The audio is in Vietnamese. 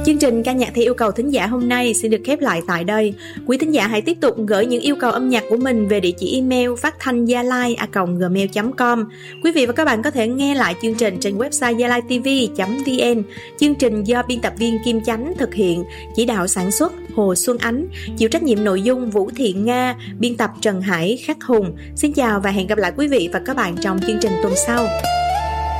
Chương trình ca nhạc theo yêu cầu thính giả hôm nay xin được khép lại tại đây. Quý thính giả hãy tiếp tục gửi những yêu cầu âm nhạc của mình về địa chỉ email phatthanhgialai@gmail.com. Quý vị và các bạn có thể nghe lại chương trình trên website gialaitv.vn. Chương trình do biên tập viên Kim Chánh thực hiện, chỉ đạo sản xuất Hồ Xuân Ánh, chịu trách nhiệm nội dung Vũ Thị Nga, biên tập Trần Hải, Khắc Hùng. Xin chào và hẹn gặp lại quý vị và các bạn trong chương trình tuần sau.